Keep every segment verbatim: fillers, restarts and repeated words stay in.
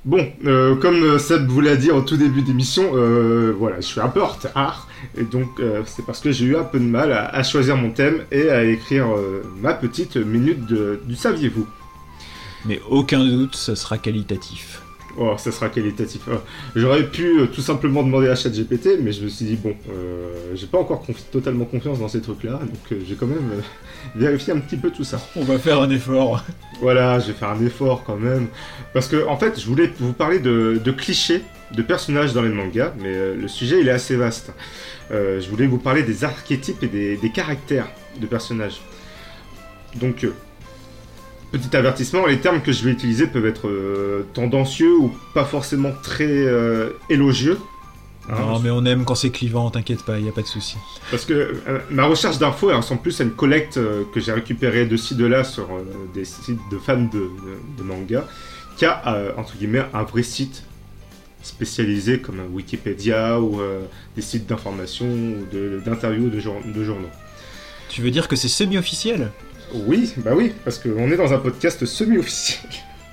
Bon, euh, comme Seb vous l'a dit en tout début d'émission, euh, voilà, je suis un peu en retard, et donc euh, c'est parce que j'ai eu un peu de mal à, à choisir mon thème et à écrire euh, ma petite minute de, du saviez-vous. Mais aucun doute, ça sera qualitatif. Oh, ça sera qualitatif. Oh, j'aurais pu euh, tout simplement demander à ChatGPT, mais je me suis dit, bon, euh, j'ai pas encore confi- totalement confiance dans ces trucs-là, donc euh, j'ai quand même euh, vérifié un petit peu tout ça. On va faire un effort. Voilà, je vais faire un effort quand même. Parce que, en fait, je voulais vous parler de, de clichés, de personnages dans les mangas, mais euh, le sujet, il est assez vaste. Euh, je voulais vous parler des archétypes et des, des caractères de personnages. Donc, euh, petit avertissement, les termes que je vais utiliser peuvent être euh, tendancieux ou pas forcément très euh, élogieux. Hein, non, mais on aime quand c'est clivant, t'inquiète pas, y a pas de souci. Parce que euh, ma recherche d'infos, elle ressemble plus à une collecte euh, que j'ai récupérée de ci, de là sur euh, des sites de fans de, de, de manga, qui a, euh, entre guillemets, un vrai site spécialisé comme Wikipédia ou euh, des sites d'information ou de, d'interviews de, jour, de journaux. Tu veux dire que c'est semi-officiel ? Oui, bah oui, parce qu'on est dans un podcast semi-officiel.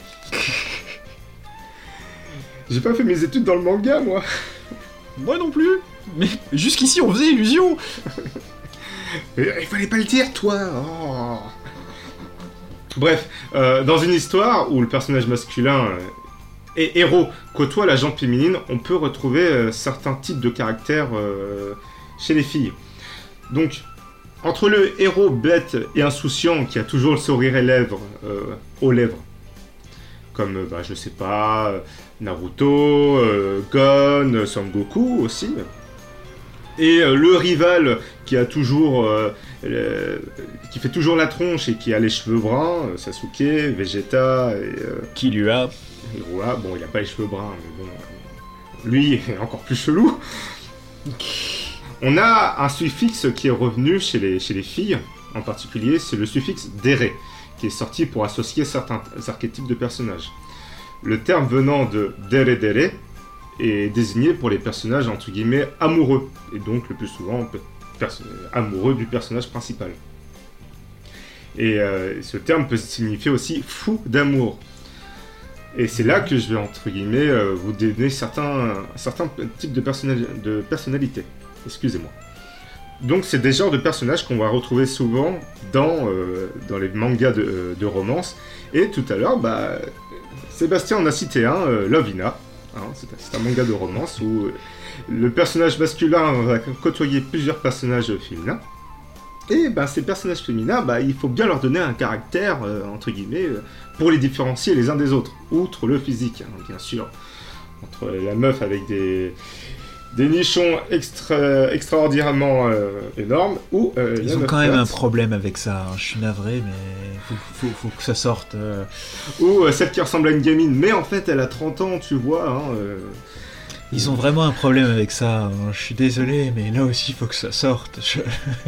J'ai pas fait mes études dans le manga, moi. Moi non plus. Mais jusqu'ici, on faisait illusion. Mais il fallait pas le dire, toi. Oh. Bref, euh, dans une histoire où le personnage masculin euh, et héros côtoie la jante féminine, on peut retrouver euh, certains types de caractères euh, chez les filles. Donc, entre le héros bête et insouciant qui a toujours le sourire aux lèvres, euh, aux lèvres, comme, euh, bah, je sais pas, Naruto, euh, Gon, Son Goku aussi, et euh, le rival qui a toujours, euh, le, qui fait toujours la tronche et qui a les cheveux bruns, euh, Sasuke, Vegeta et euh, Killua. Killua. Bon, il a pas les cheveux bruns, mais bon, euh, lui est encore plus chelou. On a un suffixe qui est revenu chez les, chez les filles, en particulier, c'est le suffixe dere, qui est sorti pour associer certains archétypes de personnages. Le terme venant de dere dere est désigné pour les personnages entre guillemets amoureux, et donc le plus souvent perso- amoureux du personnage principal. Et euh, ce terme peut signifier aussi fou d'amour. Et c'est là que je vais entre guillemets euh, vous donner certains, certains types de, personnali- de personnalités. Excusez-moi. Donc c'est des genres de personnages qu'on va retrouver souvent dans, euh, dans les mangas de, euh, de romance. Et tout à l'heure, bah, Sébastien en a cité un, euh, Lovina. Hein, c'est, c'est un manga de romance où euh, le personnage masculin va côtoyer plusieurs personnages féminins. Et bah, ces personnages féminins, bah, il faut bien leur donner un caractère, euh, entre guillemets, euh, pour les différencier les uns des autres. Outre le physique, hein, bien sûr. Entre la meuf avec des... des nichons extra, extraordinairement euh, énormes, ou... Euh, Ils ont quand même un problème avec ça, hein. Je suis navré, mais faut, faut, faut que ça sorte. Euh... Ou euh, celle qui ressemble à une gamine, mais en fait elle a trente ans, tu vois. Hein, euh... Ils ont vraiment un problème avec ça, hein. Je suis désolé, mais là aussi il faut que ça sorte. Je...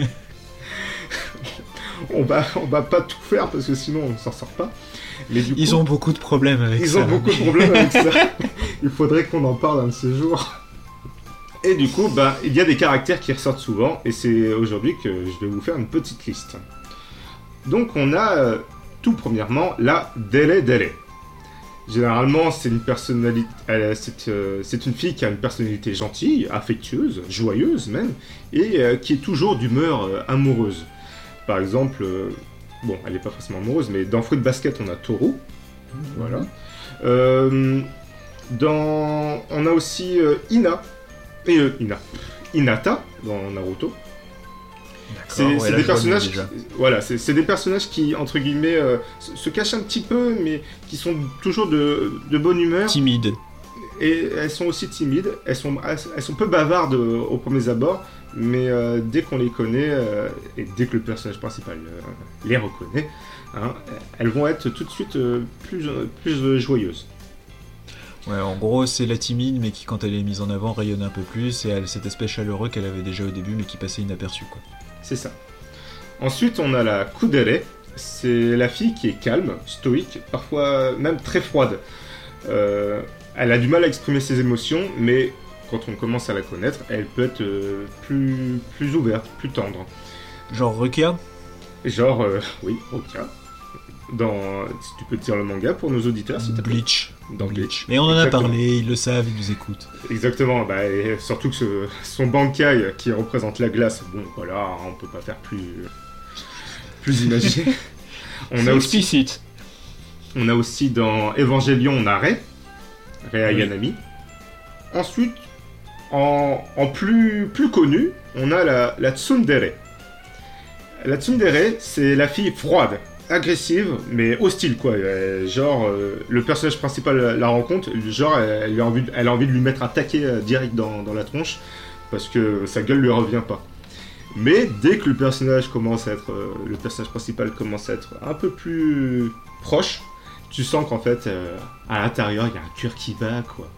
on, va, on va pas tout faire, parce que sinon on s'en sort pas. Mais du Ils coup, ont beaucoup de problèmes avec ils ça. Ils ont beaucoup mais... de problèmes avec ça. Il faudrait qu'on en parle un de ces jours. Et du coup, bah, il y a des caractères qui ressortent souvent, et c'est aujourd'hui que je vais vous faire une petite liste. Donc on a, euh, tout premièrement, la Dele Dele. Généralement, c'est une personnalité, euh, c'est, euh, c'est une fille qui a une personnalité gentille, affectueuse, joyeuse même, et euh, qui est toujours d'humeur euh, amoureuse. Par exemple, euh, bon, elle n'est pas forcément amoureuse, mais dans Fruit Basket, on a Toru. Voilà. Euh, dans, on a aussi euh, Ina. Et euh, Ina. Hinata dans Naruto. C'est, ouais, c'est là, des je personnages, déjà. Qui, voilà, c'est, c'est des personnages qui entre guillemets euh, se, se cachent un petit peu, mais qui sont toujours de, de bonne humeur. Timides. Et elles sont aussi timides. Elles sont, elles sont peu bavardes euh, aux premiers abords, mais euh, dès qu'on les connaît euh, et dès que le personnage principal euh, les reconnaît, hein, elles vont être tout de suite euh, plus, plus euh, joyeuses. Ouais, en gros, c'est la timide, mais qui, quand elle est mise en avant, rayonne un peu plus, et elle a cet aspect chaleureux qu'elle avait déjà au début, mais qui passait inaperçu, quoi. C'est ça. Ensuite, on a la Kudere. C'est la fille qui est calme, stoïque, parfois même très froide. Euh, elle a du mal à exprimer ses émotions, mais quand on commence à la connaître, elle peut être euh, plus, plus ouverte, plus tendre. Genre Rukia ? Genre, euh, oui, Rukia. dans, si tu peux dire le manga pour nos auditeurs, s'il te plaît. Bleach. Dans Bleach. Mais on en a Exactement. parlé, ils le savent, ils nous écoutent. Exactement, bah, et surtout que ce- son Bankai qui représente la glace, bon voilà, on peut pas faire plus, plus imagé. On C'est a aussi, explicite. on a aussi dans Evangelion, on a Rei, Rei Oui. Ayanami. Ensuite, en, en plus, plus connu, on a la, la Tsundere. La Tsundere, c'est la fille froide, agressive, mais hostile quoi. Euh, genre, euh, le personnage principal la, la rencontre, genre, elle, elle a envie, de- elle a envie de lui mettre un taquet euh, direct dans, dans la tronche, parce que sa gueule lui revient pas. Mais dès que le personnage commence à être, euh, le personnage principal commence à être un peu plus proche, tu sens qu'en fait, euh, à l'intérieur, il y a un cœur qui bat quoi.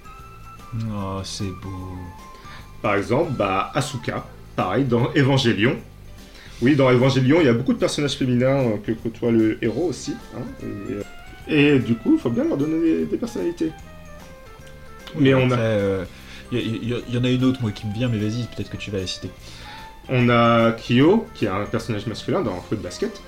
Oh, c'est beau. Par exemple, bah, Asuka, pareil, dans Evangelion. Oui, dans Evangelion, il y a beaucoup de personnages féminins euh, que côtoie le héros aussi. Hein, et, euh, et du coup, il faut bien leur donner des, des personnalités. Mais on a, Il y, y- y en a une autre, moi, qui me vient, mais vas-y, peut-être que tu vas la citer. on a Kyo, qui est un personnage masculin dans Foot Basket.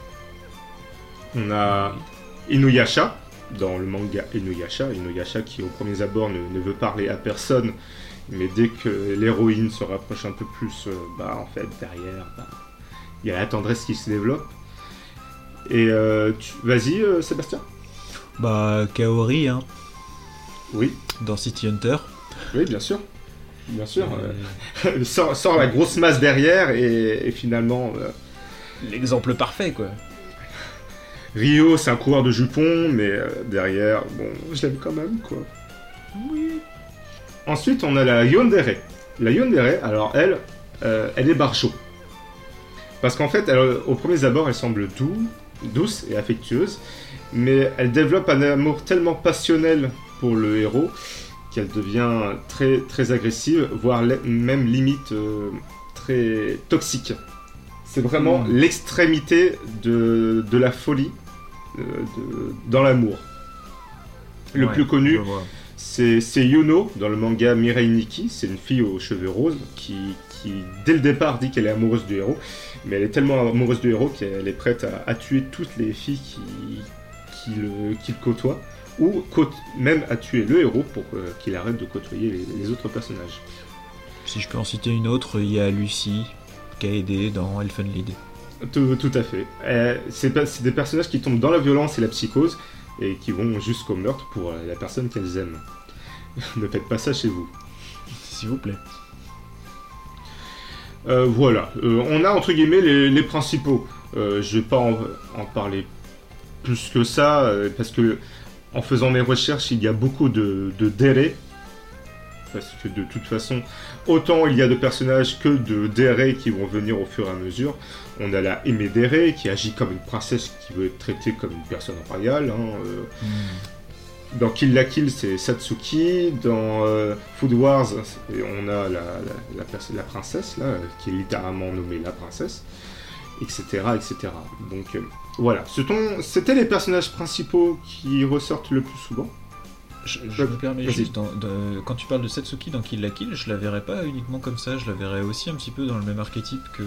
On a Inuyasha, dans le manga Inuyasha. Inuyasha qui, au premier abord, ne, ne veut parler à personne. Mais dès que l'héroïne se rapproche un peu plus, euh, bah, en fait, derrière... Bah, il y a la tendresse qui se développe. Et euh, tu... vas-y, euh, Sébastien. Bah, Kaori, hein, Oui, dans City Hunter. oui, bien sûr. Bien sûr. Euh, euh, sort, sort la grosse masse derrière et, et finalement... euh, L'exemple parfait, quoi. Rio, c'est un coureur de jupons, mais euh, derrière, bon, je l'aime quand même, quoi. Oui. Ensuite, on a la Yondere. La Yondere, alors elle, euh, elle est barjo. Parce qu'en fait, elle, au premier abord, elle semble doux, douce et affectueuse, mais elle développe un amour tellement passionnel pour le héros qu'elle devient très, très agressive, voire le- même limite euh, très toxique. C'est vraiment Mm. l'extrémité de, de la folie euh, de- dans l'amour. Le Ouais, plus connu, je vois. c'est c'est Yuno dans le manga Mirai Nikki. C'est une fille aux cheveux roses qui, qui, dès le départ, dit qu'elle est amoureuse du héros. Mais elle est tellement amoureuse du héros qu'elle est prête à, à tuer toutes les filles qui, qui, le, qui le côtoient. Ou côte- même à tuer le héros pour euh, qu'il arrête de côtoyer les, les autres personnages. Si je peux en citer une autre, il y a Lucy, qui a aidé dans Elfen Lied. Tout, tout à fait. Euh, c'est pas- c'est des personnages qui tombent dans la violence et la psychose et qui vont jusqu'au meurtre pour euh, la personne qu'elles aiment. Ne faites pas ça chez vous. S'il vous plaît. Euh, voilà, Euh, on a entre guillemets les, les principaux. Euh, je vais pas en, en parler plus que ça, euh, parce que en faisant mes recherches, il y a beaucoup de, de dérés. Parce que de toute façon, autant il y a de personnages que de dérés qui vont venir au fur et à mesure. On a la Aimée Déré qui agit comme une princesse qui veut être traitée comme une personne royale. Hein, euh, Hmm. Dans Kill la Kill, c'est Satsuki. Dans euh, Food Wars, c'est- on a la, la, la, perso- la princesse, là, qui est littéralement nommée la princesse, et cetera, et cetera. Donc euh, voilà, Ce sont- c'était les personnages principaux qui ressortent le plus souvent. Je, je me permets Vas-y. juste, dans- de- quand tu parles de Satsuki dans Kill la Kill, je la verrais pas uniquement comme ça, je la verrais aussi un petit peu dans le même archétype que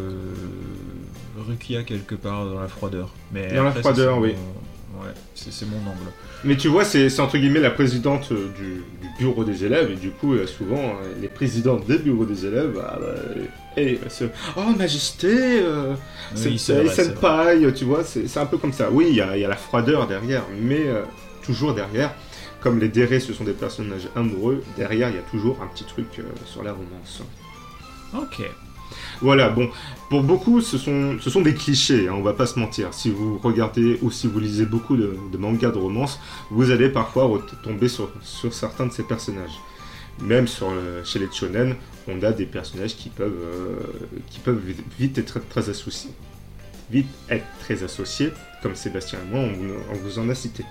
Rukia quelque part dans la froideur. Mais Dans la après, ça, froideur, c'est oui. mon- Ouais, c'est c'est mon angle. Mais tu vois, c'est c'est entre guillemets la présidente euh, du, du bureau des élèves, et du coup, euh, souvent, euh, les présidentes des bureaux des élèves, bah, bah, et, et, se- oh majesté, euh, Oui, c'est vrai, c'est vrai. senpai, tu vois, c'est c'est un peu comme ça. Oui, il y a, il y a la froideur derrière, mais euh, toujours derrière, comme les dérés, ce sont des personnages amoureux, derrière, il y a toujours un petit truc euh, sur la romance. Ok. Voilà, bon, pour beaucoup, ce sont, ce sont des clichés, hein, on va pas se mentir. Si vous regardez ou si vous lisez beaucoup de, de mangas de romance, vous allez parfois re- tomber sur, sur certains de ces personnages. Même sur, le- chez les shonen, on a des personnages qui peuvent, euh, qui peuvent vite- vite être très associés. Vite être très associés, comme Sébastien et moi, on, vous- on vous en a cité.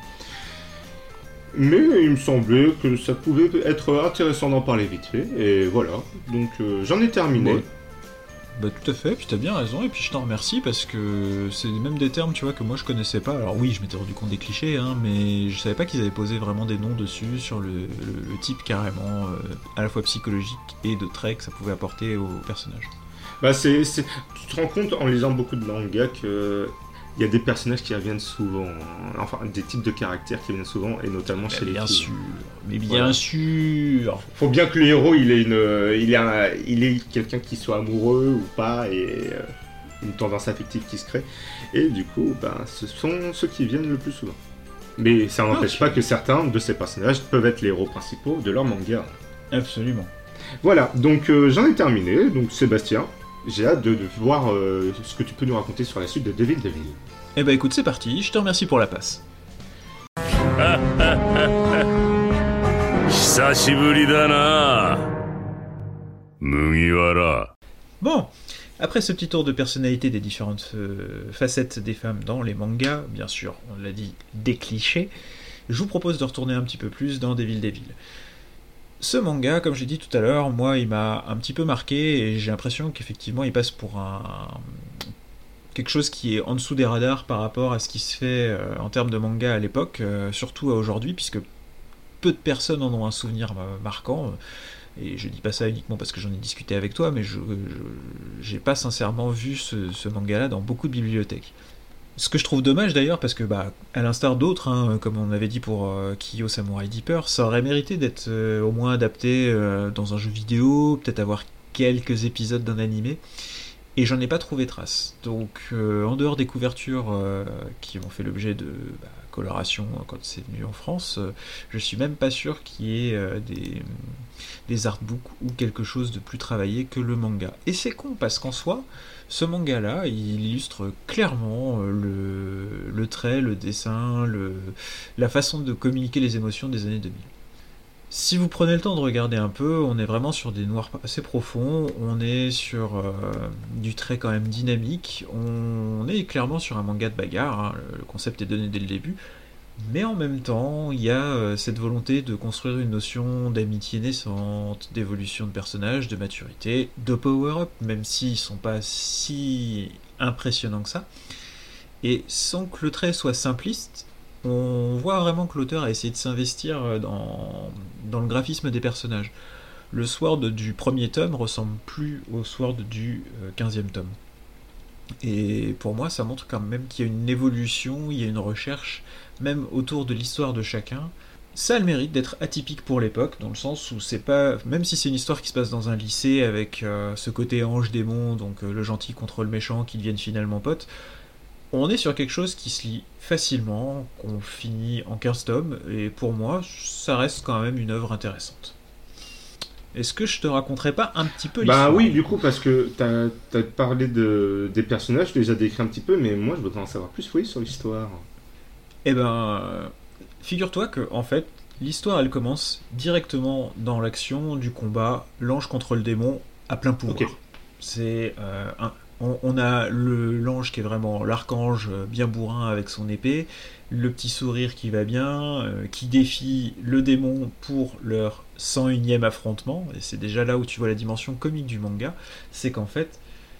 Mais il me semblait que ça pouvait être intéressant d'en parler vite fait, et voilà. Donc euh, j'en ai terminé. Ouais. Bah tout à fait, puis t'as bien raison, et puis je t'en remercie parce que c'est même des termes, tu vois, que moi je connaissais pas. Alors oui, je m'étais rendu compte des clichés, hein, mais je savais pas qu'ils avaient posé vraiment des noms dessus, sur le, le- le type carrément, euh, à la fois psychologique et de traits que ça pouvait apporter au personnage. Bah c'est, c'est- tu te rends compte en lisant beaucoup de mangas que il y a des personnages qui reviennent souvent, hein. Enfin des types de caractères qui reviennent souvent, et notamment chez mais les bien filles. sûr, mais bien Voilà. sûr. Faut bien que le héros il ait une, il ait, un- il ait quelqu'un qui soit amoureux ou pas, et euh, une tendance affective qui se crée. Et du coup, ben, ce sont ceux qui viennent le plus souvent. Mais ça n'empêche Ok. pas que certains de ces personnages peuvent être les héros principaux de leur manga. Absolument. Voilà, donc euh, j'en ai terminé. Donc Sébastien, j'ai hâte de, de voir euh, ce que tu peux nous raconter sur la suite de Devil Devil. Eh ben écoute, c'est parti, je te remercie pour la passe. 久しぶりだな麦わら Bon, après ce petit tour de personnalité des différentes euh, facettes des femmes dans les mangas, bien sûr, on l'a dit, des clichés, je vous propose de retourner un petit peu plus dans Devil Devil. Ce manga, comme j'ai dit tout à l'heure, moi, il m'a un petit peu marqué, et j'ai l'impression qu'effectivement, il passe pour un... quelque chose qui est en dessous des radars par rapport à ce qui se fait euh, en termes de manga à l'époque, euh, surtout à aujourd'hui, puisque peu de personnes en ont un souvenir euh, marquant. Et je dis pas ça uniquement parce que j'en ai discuté avec toi, mais je, je j'ai pas sincèrement vu ce, ce manga-là dans beaucoup de bibliothèques. Ce que je trouve dommage d'ailleurs, parce que bah, à l'instar d'autres, hein, comme on avait dit pour euh, Kiyo Samurai Deeper, ça aurait mérité d'être euh, au moins adapté euh, dans un jeu vidéo, peut-être avoir quelques épisodes d'un animé. Et j'en ai pas trouvé trace. Donc, euh, en dehors des couvertures euh, qui ont fait l'objet de bah, coloration quand c'est venu en France, euh, je suis même pas sûr qu'il y ait euh, des, des artbooks ou quelque chose de plus travaillé que le manga. Et c'est con parce qu'en soi, ce manga-là, il illustre clairement euh, le, le trait, le dessin, le, la façon de communiquer les émotions des années deux mille. Si vous prenez le temps de regarder un peu, on est vraiment sur des noirs assez profonds, on est sur euh, du trait quand même dynamique, on est clairement sur un manga de bagarre, hein, le concept est donné dès le début, mais en même temps, il y a euh, cette volonté de construire une notion d'amitié naissante, d'évolution de personnages, de maturité, de power-up, même s'ils sont pas si impressionnants que ça, et sans que le trait soit simpliste, on voit vraiment que l'auteur a essayé de s'investir dans, dans le graphisme des personnages. Le Sword du premier tome ressemble plus au Sword du quinzième tome. Et pour moi, ça montre quand même qu'il y a une évolution, il y a une recherche, même autour de l'histoire de chacun. Ça a le mérite d'être atypique pour l'époque, dans le sens où c'est pas... Même si c'est une histoire qui se passe dans un lycée, avec euh, ce côté ange-démon, donc euh, le gentil contre le méchant, qui deviennent finalement potes, on est sur quelque chose qui se lit facilement, qu'on finit en quinze tomes, et pour moi, ça reste quand même une œuvre intéressante. Est-ce que je te raconterai pas un petit peu l'histoire ? Bah oui, du coup, parce que t'as as parlé de, des personnages, tu les as décrits un petit peu, mais moi je voudrais en savoir plus, oui, sur l'histoire. Eh ben, euh, figure-toi que, en fait, l'histoire elle commence directement dans l'action du combat, l'ange contre le démon, à plein pouvoir. Ok. C'est euh, un... On a le, l'ange qui est vraiment l'archange bien bourrin avec son épée, le petit sourire qui va bien, euh, qui défie le démon pour leur cent unième affrontement, et c'est déjà là où tu vois la dimension comique du manga, c'est qu'en fait,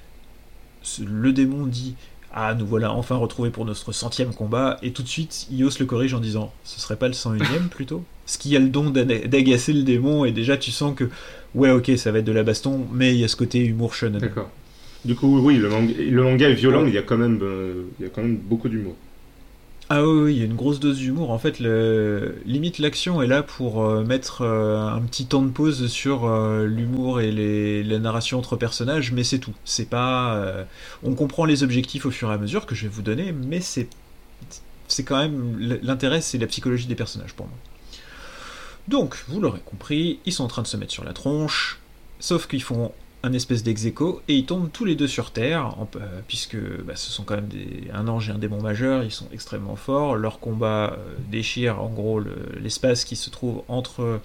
le démon dit « Ah, nous voilà enfin retrouvés pour notre centième combat », et tout de suite, Ios le corrige en disant « Ce serait pas le cent unième plutôt ?» Ce qui a le don d'agacer le démon, et déjà tu sens que « Ouais, ok, ça va être de la baston, mais il y a ce côté humour shonen. » D'accord. Du coup, oui, le manga, le manga est violent, mais il y a quand même, euh, il y a quand même beaucoup d'humour. Ah oui, oui, il y a une grosse dose d'humour. En fait, le... limite l'action est là pour euh, mettre euh, un petit temps de pause sur euh, l'humour et les... la narration entre personnages, mais c'est tout. C'est pas. Euh... On comprend les objectifs au fur et à mesure que je vais vous donner, mais c'est c'est quand même l'intérêt, c'est la psychologie des personnages pour moi. Donc, vous l'aurez compris, ils sont en train de se mettre sur la tronche, sauf qu'ils font un espèce d'ex-aequo, et ils tombent tous les deux sur Terre, en, euh, puisque bah, ce sont quand même des, un ange et un démon majeur, ils sont extrêmement forts, leur combat euh, déchire en gros le, l'espace qui se trouve entre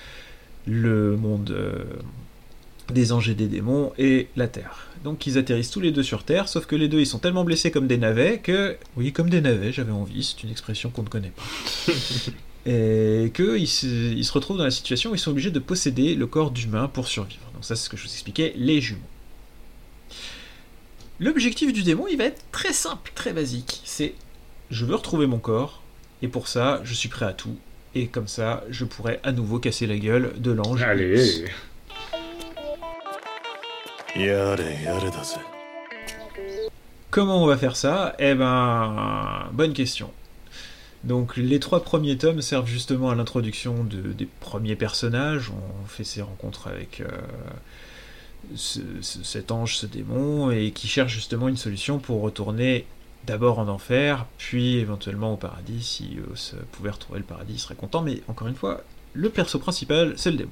le monde euh, des anges et des démons et la Terre. Donc ils atterrissent tous les deux sur Terre, sauf que les deux ils sont tellement blessés comme des navets que... Oui, comme des navets, j'avais envie, c'est une expression qu'on ne connaît pas. Et qu'ils se, ils se retrouvent dans la situation où ils sont obligés de posséder le corps d'humain pour survivre. Donc ça c'est ce que je vous expliquais, les jumeaux. L'objectif du démon, il va être très simple, très basique. C'est, je veux retrouver mon corps, et pour ça, je suis prêt à tout. Et comme ça, je pourrais à nouveau casser la gueule de l'ange. Allez. やれやれだぜ Comment on va faire ça ? Eh ben, bonne question. Donc les trois premiers tomes servent justement à l'introduction de, des premiers personnages. On fait ses rencontres avec euh, ce, ce, cet ange, ce démon, et qui cherche justement une solution pour retourner d'abord en enfer, puis éventuellement au paradis. Si Eos pouvait retrouver le paradis, il serait content. Mais encore une fois, le perso principal, c'est le démon.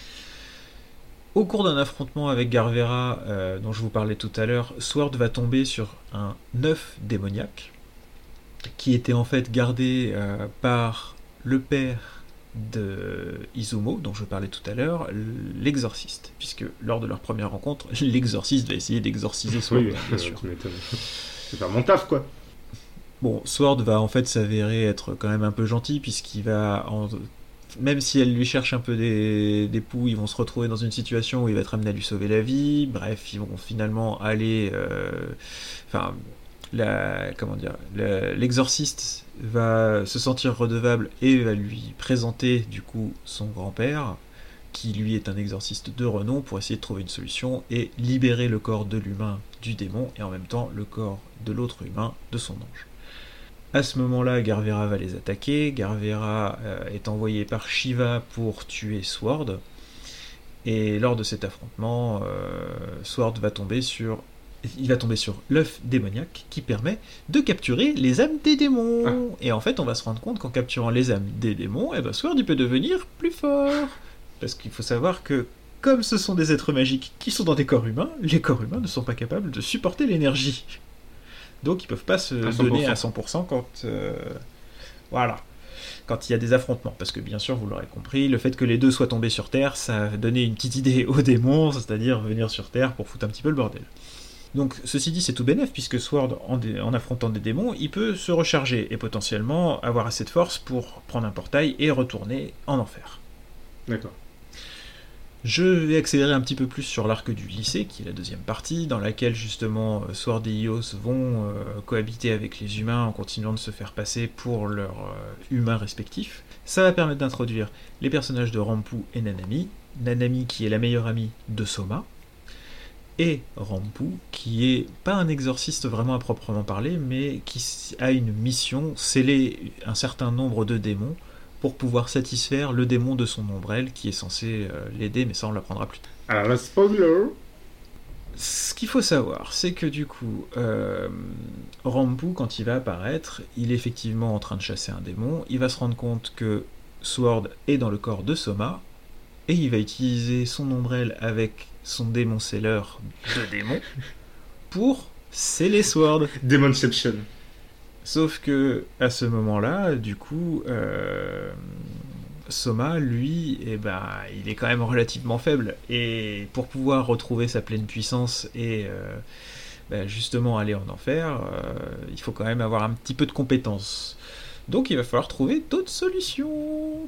Au cours d'un affrontement avec Garvera, euh, dont je vous parlais tout à l'heure, Sword va tomber sur un œuf démoniaque, qui était en fait gardé euh, par le père de Izumo, dont je parlais tout à l'heure, l'exorciste, puisque lors de leur première rencontre, l'exorciste va essayer d'exorciser Sword, oui, bien euh, sûr. Tu m'étonnes. C'est faire mon taf, quoi. Bon, Sword va en fait s'avérer être quand même un peu gentil, puisqu'il va... En... Même si elle lui cherche un peu des, des poux, ils vont se retrouver dans une situation où il va être amené à lui sauver la vie. Bref, ils vont finalement aller... Euh... Enfin... La, comment dire, la, l'exorciste va se sentir redevable et va lui présenter du coup son grand-père, qui lui est un exorciste de renom, pour essayer de trouver une solution et libérer le corps de l'humain du démon et en même temps le corps de l'autre humain de son ange. À ce moment-là, Garvera va les attaquer. Garvera euh, est envoyé par Shiva pour tuer Sword, et lors de cet affrontement, euh, Sword va tomber sur il va tomber sur l'œuf démoniaque qui permet de capturer les âmes des démons. Ah. Et en fait, on va se rendre compte qu'en capturant les âmes des démons, eh ben, Sword il peut devenir plus fort. Parce qu'il faut savoir que, comme ce sont des êtres magiques qui sont dans des corps humains, les corps humains ne sont pas capables de supporter l'énergie. Donc ils peuvent pas se à donner à cent pour cent quand... Euh, voilà. Quand il y a des affrontements. Parce que bien sûr, vous l'aurez compris, le fait que les deux soient tombés sur Terre, ça a donné une petite idée aux démons, c'est-à-dire venir sur Terre pour foutre un petit peu le bordel. Donc, ceci dit, c'est tout bénef, puisque Sword, en, dé- en affrontant des démons, il peut se recharger et potentiellement avoir assez de force pour prendre un portail et retourner en enfer. D'accord. Je vais accélérer un petit peu plus sur l'arc du lycée, qui est la deuxième partie, dans laquelle justement Sword et Ios vont euh, cohabiter avec les humains en continuant de se faire passer pour leurs euh, humains respectifs. Ça va permettre d'introduire les personnages de Rampu et Nanami. Nanami qui est la meilleure amie de Soma, et Rampu, qui est pas un exorciste vraiment à proprement parler, mais qui a une mission, sceller un certain nombre de démons pour pouvoir satisfaire le démon de son ombrelle, qui est censé euh, l'aider, mais ça on l'apprendra plus tard. Alors là, spoiler. Ce qu'il faut savoir, c'est que du coup, euh, Rampu, quand il va apparaître, il est effectivement en train de chasser un démon, il va se rendre compte que Sword est dans le corps de Soma, et il va utiliser son ombrelle avec son démon seller de démon pour sceller Sword. Demonception. Sauf que à ce moment-là, du coup, euh, Soma, lui, eh ben, il est quand même relativement faible. Et pour pouvoir retrouver sa pleine puissance et euh, ben, justement aller en enfer, euh, il faut quand même avoir un petit peu de compétences. Donc il va falloir trouver d'autres solutions.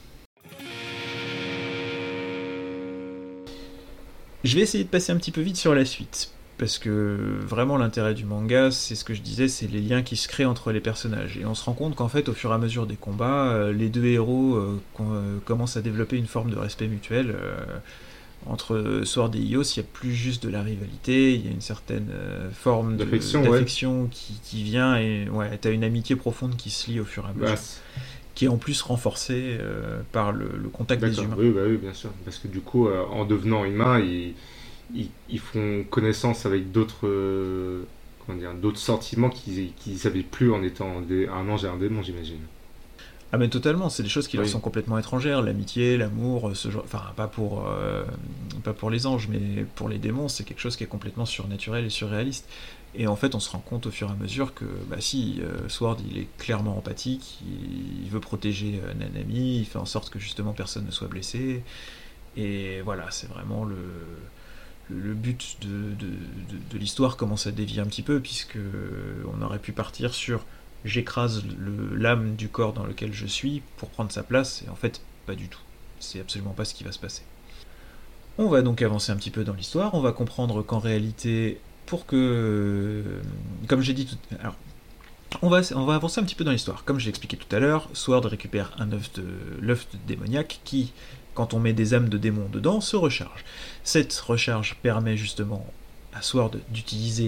Je vais essayer de passer un petit peu vite sur la suite, parce que vraiment l'intérêt du manga, c'est ce que je disais, c'est les liens qui se créent entre les personnages. Et on se rend compte qu'en fait, au fur et à mesure des combats, euh, les deux héros euh, euh, commencent à développer une forme de respect mutuel. Euh, entre Sword et Ios, il n'y a plus juste de la rivalité, il y a une certaine euh, forme de, d'affection, d'affection ouais. qui, qui vient, et ouais, t'as une amitié profonde qui se lie au fur et à mesure. Bah, qui est en plus renforcée euh, par le, le contact D'accord. des humains. Oui, bah oui, bien sûr. Parce que du coup, euh, en devenant humain, ils, ils, ils font connaissance avec d'autres, euh, comment dire, d'autres sentiments qu'ils n'avaient plus en étant des, un ange et un démon, j'imagine. Ah mais totalement, c'est des choses qui oui. leur sont complètement étrangères, l'amitié, l'amour, ce genre, enfin pas pour euh, pas pour les anges, mais pour les démons, c'est quelque chose qui est complètement surnaturel et surréaliste. Et en fait, on se rend compte au fur et à mesure que, bah si, euh, Sword, il est clairement empathique, il, il veut protéger euh, Nanami, il fait en sorte que justement personne ne soit blessé, et voilà, c'est vraiment le, le, le but de, de, de, de l'histoire commence à dévier un petit peu, puisque on aurait pu partir sur j'écrase le, l'âme du corps dans lequel je suis pour prendre sa place, et en fait, pas du tout. C'est absolument pas ce qui va se passer. On va donc avancer un petit peu dans l'histoire, on va comprendre qu'en réalité, pour que... Comme j'ai dit tout... Alors, on va, on va avancer un petit peu dans l'histoire. Comme j'ai expliqué tout à l'heure, Sword récupère un œuf de, l'œuf de démoniaque qui, quand on met des âmes de démons dedans, se recharge. Cette recharge permet justement à Sword d'utiliser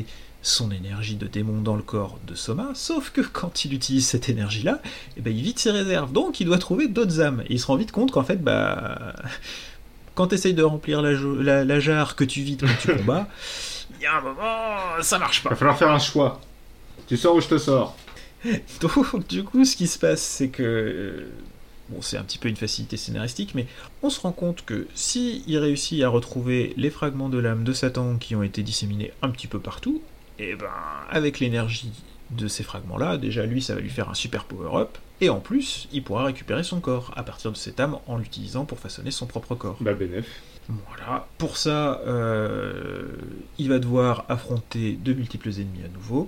son énergie de démon dans le corps de Soma, sauf que quand il utilise cette énergie-là, eh ben, il vide ses réserves, donc il doit trouver d'autres âmes. Et il se rend vite compte qu'en fait, bah, quand tu essayes de remplir la, jo- la, la jarre que tu vides quand tu combats, il y a un moment, ça marche Il va pas. falloir faire un choix. Tu sors ou je te sors? Donc, du coup, ce qui se passe, c'est que... euh, Bon, c'est un petit peu une facilité scénaristique, mais on se rend compte que si il réussit à retrouver les fragments de l'âme de Satan qui ont été disséminés un petit peu partout, et ben, avec l'énergie de ces fragments-là, déjà lui, ça va lui faire un super power-up, et en plus, il pourra récupérer son corps à partir de cette âme en l'utilisant pour façonner son propre corps. Bah, bénef. Voilà. Pour ça, euh, il va devoir affronter de multiples ennemis à nouveau.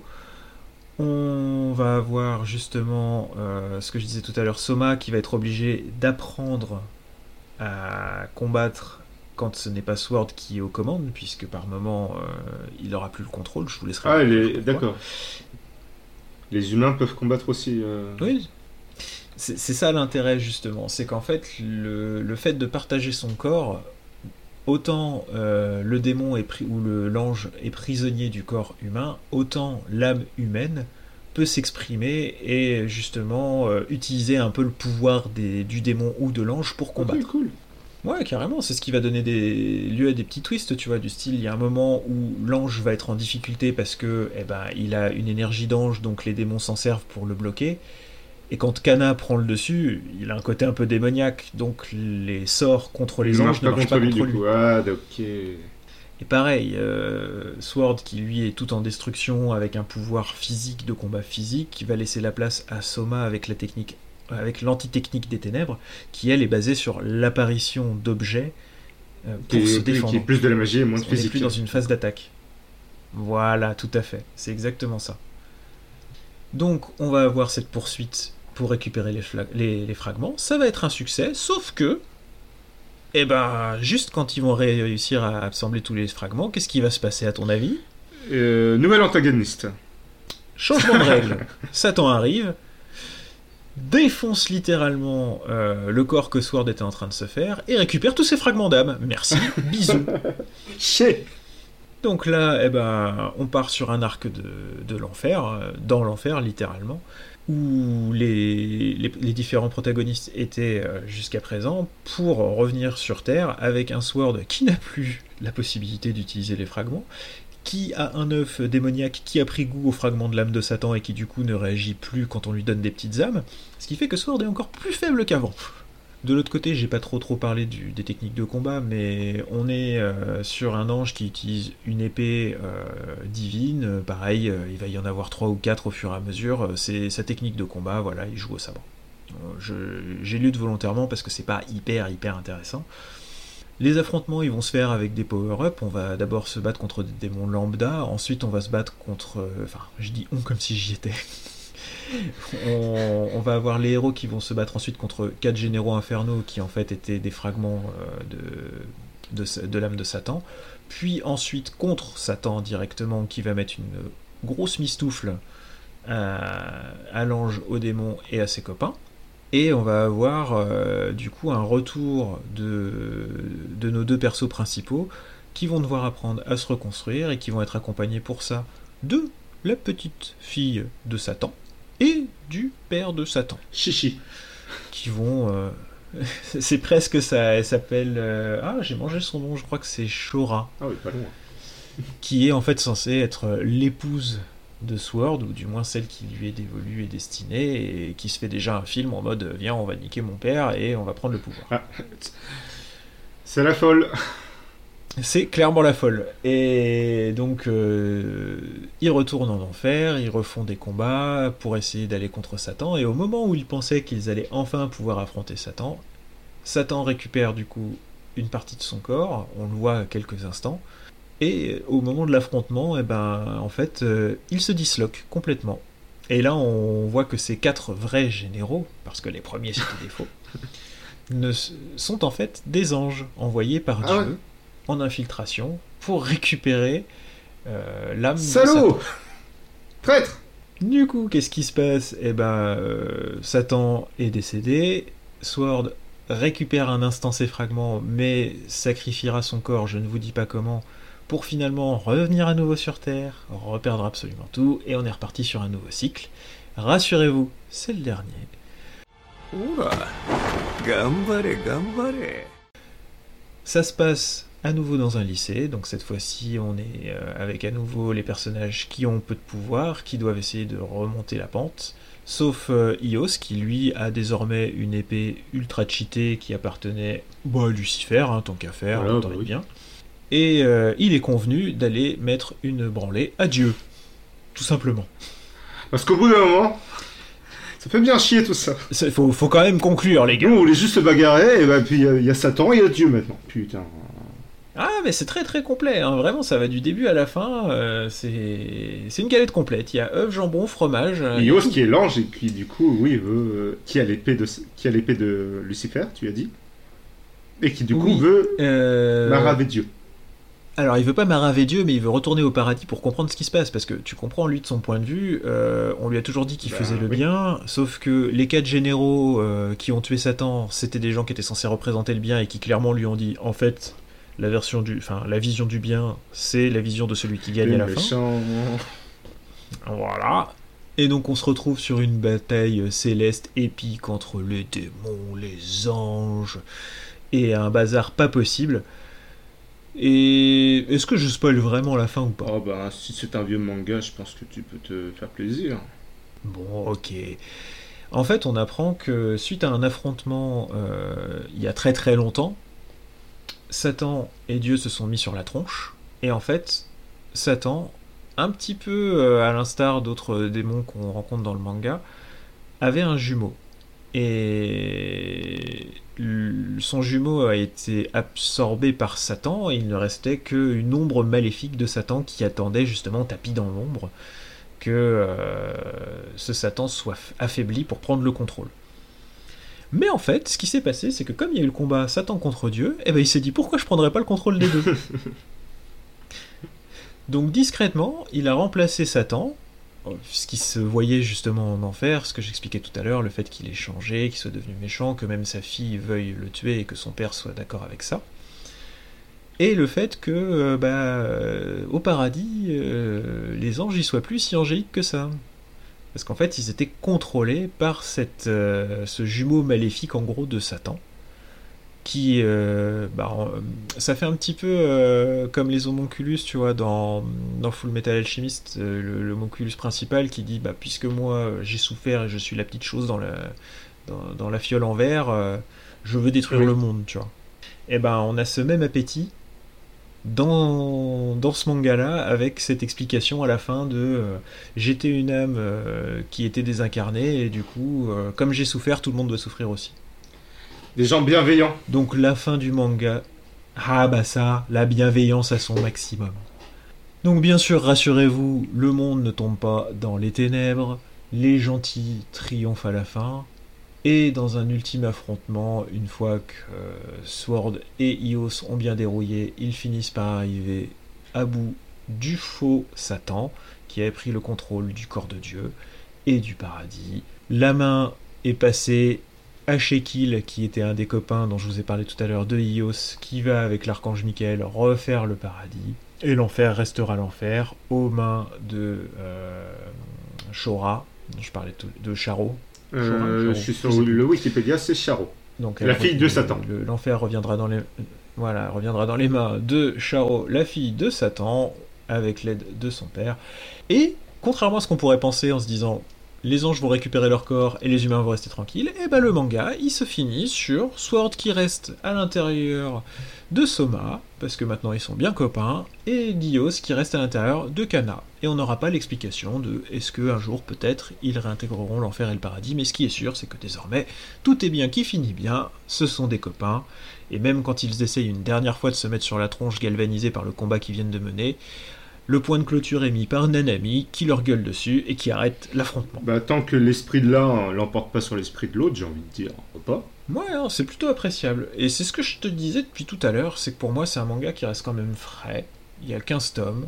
On va avoir justement euh, ce que je disais tout à l'heure, Soma qui va être obligé d'apprendre à combattre quand ce n'est pas Sword qui est aux commandes, puisque par moment euh, il n'aura plus le contrôle. Je vous laisserai. Ah, découvrir les... pourquoi. d'accord. Les humains peuvent combattre aussi. euh, Oui. C'est c'est ça l'intérêt justement, c'est qu'en fait le, le fait de partager son corps, autant euh, le démon est pri- ou le l'ange est prisonnier du corps humain, autant l'âme humaine peut s'exprimer et justement euh, utiliser un peu le pouvoir des- du démon ou de l'ange pour combattre. Ok, cool. Ouais, carrément, c'est ce qui va donner des lieu à des petits twists, tu vois, du style, il y a un moment où l'ange va être en difficulté parce que, eh ben, il a une énergie d'ange, donc les démons s'en servent pour le bloquer. Et quand Kana prend le dessus, il a un côté un peu démoniaque, donc les sorts contre les Ils anges marchent ne pas marchent contre pas lui, contre du lui. coup. Ah, ok. Et pareil, euh, Sword qui lui est tout en destruction avec un pouvoir physique de combat physique, qui va laisser la place à Soma avec la technique, avec l'antitechnique des ténèbres, qui elle est basée sur l'apparition d'objets euh, pour Qui se est, qui défendre. est plus de la magie et moins de On n'est physique. plus dans une phase d'attaque. Voilà, tout à fait. C'est exactement ça. Donc, on va avoir cette poursuite pour récupérer les, fla- les, les fragments. Ça va être un succès, sauf que, eh ben, juste quand ils vont réussir à assembler tous les fragments, qu'est-ce qui va se passer à ton avis? Euh, nouvel antagoniste. Changement de règle. Satan arrive, défonce littéralement euh, le corps que Sword était en train de se faire et récupère tous ses fragments d'âme. Merci, bisous. Chez. Donc là, eh ben, on part sur un arc de, de l'enfer, euh, dans l'enfer littéralement, où les, les, les différents protagonistes étaient euh, jusqu'à présent pour revenir sur Terre avec un Sword qui n'a plus la possibilité d'utiliser les fragments, qui a un œuf démoniaque qui a pris goût aux fragments de l'âme de Satan et qui du coup ne réagit plus quand on lui donne des petites âmes, ce qui fait que Sword est encore plus faible qu'avant. De l'autre côté, j'ai pas trop trop parlé du, des techniques de combat, mais on est euh, sur un ange qui utilise une épée euh, divine. Euh, pareil, euh, il va y en avoir trois ou quatre au fur et à mesure. Euh, C'est sa technique de combat, voilà, il joue au sabre. Euh, je- j'ai lutte volontairement parce que c'est pas hyper hyper intéressant. Les affrontements, ils vont se faire avec des power-up. On va d'abord se battre contre des démons lambda, ensuite on va se battre contre... euh, Enfin, je dis on comme si j'y étais. on, on va avoir les héros qui vont se battre ensuite contre quatre généraux infernaux qui en fait étaient des fragments euh, de, de, de l'âme de Satan, puis ensuite contre Satan directement qui va mettre une grosse mistoufle à, à l'ange, au démon et à ses copains. Et on va avoir euh, du coup un retour de, de nos deux persos principaux qui vont devoir apprendre à se reconstruire et qui vont être accompagnés pour ça de la petite fille de Satan et du père de Satan, Chichi. qui vont... euh, c'est presque ça, elle s'appelle... euh, Ah, j'ai mangé son nom, je crois que c'est Shora, Ah oui, pas loin. qui est en fait censée être l'épouse de Sword, ou du moins celle qui lui est dévolue et destinée, et qui se fait déjà un film en mode « Viens, on va niquer mon père et on va prendre le pouvoir ». Ah. C'est la folle. C'est clairement la folle. Et donc, euh, ils retournent en enfer, ils refont des combats pour essayer d'aller contre Satan, et au moment où ils pensaient qu'ils allaient enfin pouvoir affronter Satan, Satan récupère du coup une partie de son corps, on le voit à quelques instants, et au moment de l'affrontement, eh ben, en fait, euh, il se disloque complètement. Et là, on voit que ces quatre vrais généraux, parce que les premiers c'était des faux, ne, sont en fait des anges envoyés par Ah Dieu ouais. en infiltration pour récupérer euh, l'âme de Satan. Salaud. Traître. Du coup, qu'est-ce qui se passe? Eh ben, euh, Satan est décédé, Sword récupère un instant ses fragments, mais sacrifiera son corps, je ne vous dis pas comment, pour finalement revenir à nouveau sur Terre, reperdre absolument tout, et on est reparti sur un nouveau cycle. Rassurez-vous, c'est le dernier. Oula, gambare, gambare. Ça se passe à nouveau dans un lycée, donc cette fois-ci on est euh, avec à nouveau les personnages qui ont peu de pouvoir, qui doivent essayer de remonter la pente, sauf euh, Ios qui lui a désormais une épée ultra cheatée qui appartenait bah, à Lucifer, hein, tant qu'à faire, Voilà, on bah t'en oui. bien. Et euh, il est convenu d'aller mettre une branlée à Dieu, tout simplement. Parce qu'au bout d'un moment, ça fait bien chier tout ça. Il faut, faut quand même conclure, les gars. Nous, on voulait juste se bagarrer, et bah, puis il y, y a Satan et il y a Dieu maintenant. Putain. Ah, mais c'est très très complet, hein. Vraiment, ça va du début à la fin. Euh, c'est c'est une galette complète. Il y a œufs, jambon, fromage. euh, il y a Ios tout. qui est l'ange, et qui du coup, oui, veut. euh, qui a l'épée de, qui a l'épée de Lucifer, tu as dit. Et qui du coup Oui, veut Euh, maraver Dieu. Alors, il veut pas maraver Dieu, mais il veut retourner au paradis pour comprendre ce qui se passe. Parce que tu comprends, lui, de son point de vue, euh, on lui a toujours dit qu'il Bah, faisait le oui. bien, sauf que les quatre généraux euh, qui ont tué Satan, c'était des gens qui étaient censés représenter le bien et qui clairement lui ont dit, en fait, la version du, enfin, la vision du bien, c'est la vision de celui qui gagne Les à la fin. méchants. Voilà. Et donc on se retrouve sur une bataille céleste épique entre les démons, les anges, et un bazar pas possible. Et est-ce que je spoil vraiment la fin ou pas? Oh bah, si c'est un vieux manga, je pense que tu peux te faire plaisir. Bon, ok. En fait, on apprend que suite à un affrontement euh, il y a très très longtemps, Satan et Dieu se sont mis sur la tronche. Et en fait, Satan, un petit peu euh, à l'instar d'autres démons qu'on rencontre dans le manga, avait un jumeau. Et l- son jumeau a été absorbé par Satan et il ne restait qu'une ombre maléfique de Satan qui attendait justement tapis dans l'ombre que euh, ce Satan soit f- affaibli pour prendre le contrôle. Mais en fait, ce qui s'est passé, c'est que comme il y a eu le combat Satan contre Dieu, eh ben il s'est dit pourquoi je prendrais pas le contrôle des deux. Donc discrètement, il a remplacé Satan, ce qui se voyait justement en enfer, ce que j'expliquais tout à l'heure, le fait qu'il ait changé, qu'il soit devenu méchant, que même sa fille veuille le tuer et que son père soit d'accord avec ça. Et le fait que, euh, bah, euh, au paradis, euh, les anges y soient plus si angéliques que ça. Parce qu'en fait, ils étaient contrôlés par cette, euh, ce jumeau maléfique, en gros, de Satan, qui, euh, bah, euh, ça fait un petit peu euh, comme les homonculus, tu vois, dans, dans Full Metal Alchemist, euh, le, le homonculus principal qui dit, bah, puisque moi euh, j'ai souffert et je suis la petite chose dans la, dans, dans la fiole en verre, euh, je veux détruire Oui. le monde, tu vois. Et ben, on a ce même appétit dans, dans ce manga-là, avec cette explication à la fin de euh, j'étais une âme euh, qui était désincarnée, et du coup, euh, comme j'ai souffert, tout le monde doit souffrir aussi. Des gens bienveillants. Donc la fin du manga, ah bah ça, la bienveillance à son maximum. Donc bien sûr, rassurez-vous, le monde ne tombe pas dans les ténèbres, les gentils triomphent à la fin, et dans un ultime affrontement, une fois que euh, Sword et Ios ont bien dérouillé, ils finissent par arriver à bout du faux Satan, qui avait pris le contrôle du corps de Dieu et du paradis. La main est passée à Shekil, qui était un des copains dont je vous ai parlé tout à l'heure de Ios, qui va avec l'archange Michael refaire le paradis. Et l'enfer restera l'enfer aux mains de euh, Shora, dont je parlais tout, de Charo. Euh, Chora, je suis Charo, sur je sais le Wikipédia, c'est Charo. Donc, La elle fille revient- de Satan. le- L'enfer reviendra dans les voilà reviendra dans les mains de Charo, la fille de Satan, avec l'aide de son père. Et contrairement à ce qu'on pourrait penser en se disant les anges vont récupérer leur corps et les humains vont rester tranquilles, et ben le manga il se finit sur Sword qui reste à l'intérieur de Soma, parce que maintenant ils sont bien copains, et Dios qui reste à l'intérieur de Kana. Et on n'aura pas l'explication de est-ce que un jour peut-être ils réintégreront l'enfer et le paradis, mais ce qui est sûr c'est que désormais tout est bien qui finit bien, ce sont des copains, et même quand ils essayent une dernière fois de se mettre sur la tronche galvanisés par le combat qu'ils viennent de mener, le point de clôture est mis par Nanami qui leur gueule dessus et qui arrête l'affrontement. Bah, tant que l'esprit de l'un l'emporte pas sur l'esprit de l'autre, j'ai envie de dire, pas. Ouais, hein, c'est plutôt appréciable. Et c'est ce que je te disais depuis tout à l'heure, c'est que pour moi c'est un manga qui reste quand même frais. Il y a quinze tomes.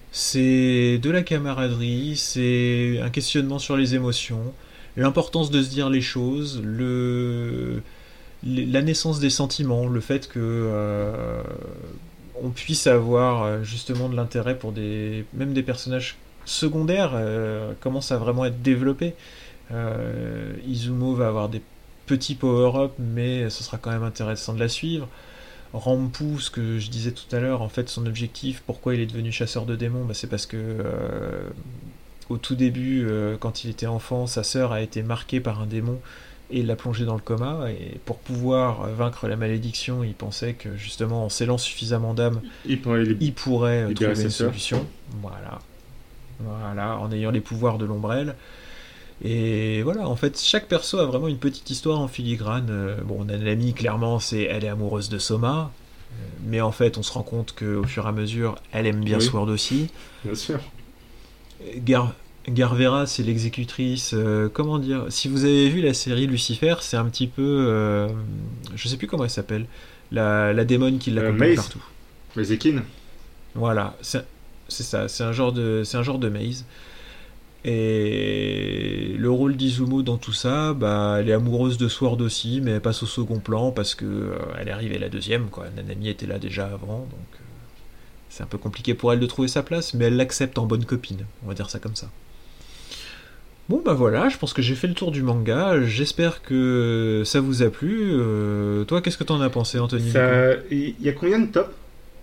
C'est de la camaraderie, c'est un questionnement sur les émotions, l'importance de se dire les choses, le... la naissance des sentiments, le fait que... Euh... on puisse avoir euh, justement de l'intérêt pour des même des personnages secondaires euh, commencent à vraiment être développés. Euh, Izumo va avoir des petits power-up, mais ce sera quand même intéressant de la suivre. Rampu, ce que je disais tout à l'heure, en fait, son objectif, pourquoi il est devenu chasseur de démons, bah, c'est parce que euh, au tout début, euh, quand il était enfant, sa sœur a été marquée par un démon et l'a plongé dans le coma. Et pour pouvoir vaincre la malédiction, il pensait que justement, en scellant suffisamment d'âmes, Il pourrait, lib- il pourrait libérer trouver sa une sœur. solution. Voilà. Voilà, en ayant les pouvoirs de l'ombrelle. Et voilà, en fait, chaque perso a vraiment une petite histoire en filigrane. Euh, bon, Nanami, clairement, c'est elle est amoureuse de Soma. Euh, Mais en fait, on se rend compte qu'au fur et à mesure, elle aime bien Oui. Sword aussi. Bien sûr. Gar Garvera, c'est l'exécutrice. euh, comment dire? Si vous avez vu la série Lucifer, c'est un petit peu. euh, je sais plus comment elle s'appelle. La, la démone qui l'accompagne Maze. partout. Mais Zekin. Voilà, c'est c'est ça. C'est un genre de, c'est un genre de Maze. Et le rôle d'Izumo dans tout ça, bah, elle est amoureuse de Sword aussi, mais elle passe au second plan parce que euh, elle est arrivée la deuxième, quoi. Nanami était là déjà avant, donc euh, c'est un peu compliqué pour elle de trouver sa place, mais elle l'accepte en bonne copine, on va dire ça comme ça. Bon bah voilà, je pense que j'ai fait le tour du manga, j'espère que ça vous a plu. Euh, toi, qu'est-ce que t'en as pensé, Anthony? Ça... Il y a combien de tops?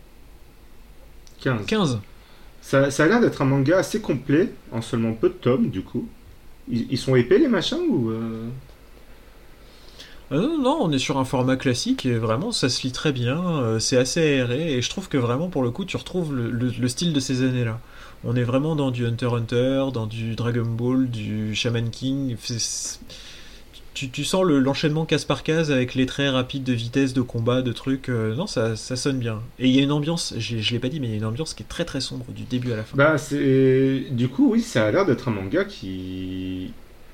quinze. quinze. Ça, ça a l'air d'être un manga assez complet, en seulement peu de tomes, du coup. Ils, ils sont épais, les machins, ou... euh, Ah non, non, on est sur un format classique et vraiment ça se lit très bien, euh, c'est assez aéré et je trouve que vraiment pour le coup tu retrouves le, le- le style de ces années-là. On est vraiment dans du Hunter x Hunter, dans du Dragon Ball, du Shaman King. c'est- c'est- Tu, tu sens le- l'enchaînement case par case avec les traits rapides de vitesse, de combat, de trucs. euh, non, ça, ça sonne bien. Et il y a une ambiance, j'ai- je l'ai pas dit, mais il y a une ambiance qui est très très sombre du début à la fin. Bah, c'est... Du coup, oui, ça a l'air d'être un manga qui...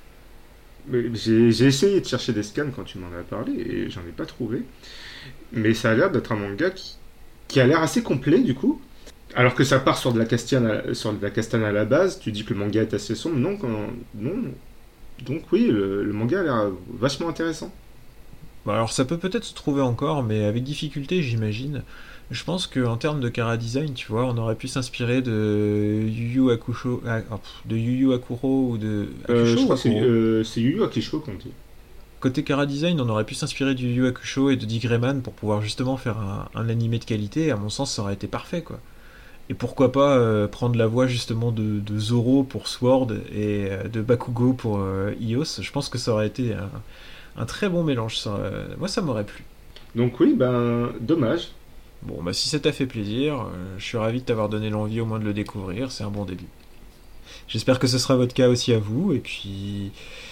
Mais J'ai j'ai essayé de chercher des scans quand tu m'en as parlé, et j'en ai pas trouvé. Mais ça a l'air d'être un manga qui, qui a l'air assez complet, du coup. Alors que ça part sur de la castane à, sur de la castane à la base, tu dis que le manga est assez sombre. Non, quand- non. Donc oui, le, le manga a l'air vachement intéressant. Bah alors ça peut peut-être se trouver encore, mais avec difficulté j'imagine. Je pense qu'en termes de chara design, tu vois, on aurait pu s'inspirer de Yu Yu Hakusho, ah, ah, pff, de Yu Yu Hakuro ou de Euh, Hakusho je ou crois que c'est Hakuro. euh, c'est Yu Yu Hakusho qu'on dit. Côté chara design, on aurait pu s'inspirer du Yu Yu Hakusho et de Dick Grayman pour pouvoir justement faire un, un animé de qualité. À mon sens, ça aurait été parfait, quoi. Et pourquoi pas euh, prendre la voix justement de, de Zoro pour Sword et euh, de Bakugo pour euh, Ios. Je pense que ça aurait été un, un très bon mélange. Ça, euh, moi, ça m'aurait plu. Donc oui, ben, dommage. Bon, bah si ça t'a fait plaisir, euh, je suis ravi de t'avoir donné l'envie au moins de le découvrir, c'est un bon début. J'espère que ce sera votre cas aussi à vous, et puis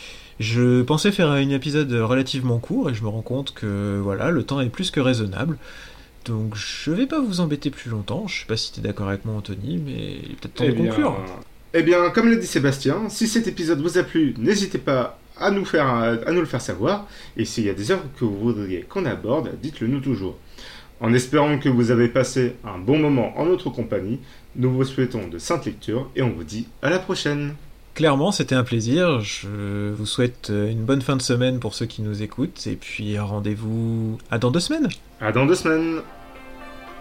je pensais faire un épisode relativement court, et je me rends compte que voilà, le temps est plus que raisonnable, donc je vais pas vous embêter plus longtemps, je sais pas si t'es d'accord avec moi Anthony, mais il est peut-être temps Eh de bien, conclure. eh bien, comme l'a dit Sébastien, si cet épisode vous a plu, n'hésitez pas à nous, faire, à nous le faire savoir. Et s'il y a des œuvres que vous voudriez qu'on aborde, dites-le nous toujours. En espérant que vous avez passé un bon moment en notre compagnie, nous vous souhaitons de saintes lectures et on vous dit à la prochaine. Clairement, c'était un plaisir, je vous souhaite une bonne fin de semaine pour ceux qui nous écoutent, et puis rendez-vous à dans deux semaines. À dans deux semaines.